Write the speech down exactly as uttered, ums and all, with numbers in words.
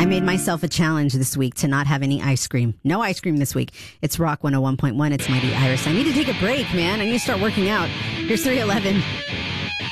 made myself a challenge this week to not have any ice cream. No ice cream this week. It's Rock one oh one point one. It's Mighty Iris. I need to take a break, man. I need to start working out. Here's three eleven.